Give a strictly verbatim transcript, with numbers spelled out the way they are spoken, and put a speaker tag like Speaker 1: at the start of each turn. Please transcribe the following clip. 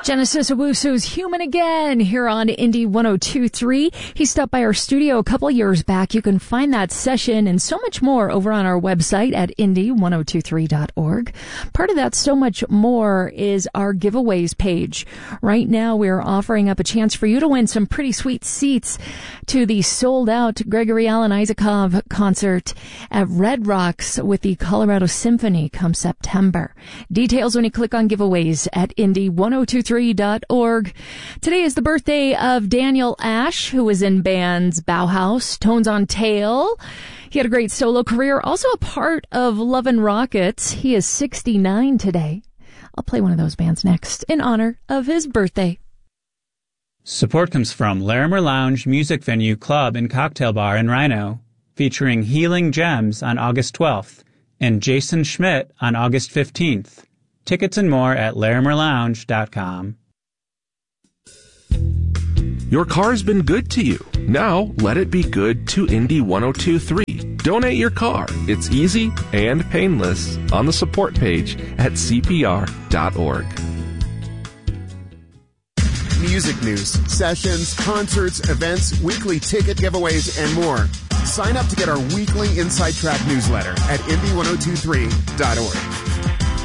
Speaker 1: Genesis Owusu's Human Again here on Indie one oh two point three. He stopped by our studio a couple years back. You can find that session and so much more over on our website at indie one oh two three dot org. Part of that so much more is our giveaways page. Right now we're offering up a chance for you to win some pretty sweet seats to the sold-out Gregory Alan Isakov concert at Red Rocks with the Colorado Symphony come September. Details when you click on giveaways at indie one oh two three dot org. Today is the birthday of Daniel Ash, who was in bands Bauhaus, Tones on Tail. He had a great solo career, also a part of Love and Rockets. He is sixty-nine today. I'll play one of those bands next in honor of his birthday.
Speaker 2: Support comes from Larimer Lounge Music Venue Club and Cocktail Bar in Rhino, featuring Healing Gems on August twelfth and Jason Schmidt on August fifteenth. Tickets and more at larimer lounge dot com.
Speaker 3: Your car's been good to you. Now let it be good to Indie one oh two point three. Donate your car. It's easy and painless on the support page at c p r dot org.
Speaker 4: Music news, sessions, concerts, events, weekly ticket giveaways, and more. Sign up to get our weekly Inside Track newsletter at indie one oh two three dot org.